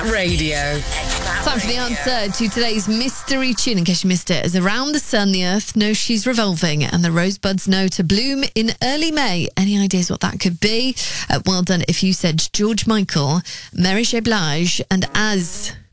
Radio. Time for the answer to today's mystery tune, in case you missed it. As around the sun, the earth knows she's revolving and the rosebuds know to bloom in early May. Any ideas what that could be? Well done if you said George Michael, Mary J. Blige and Az.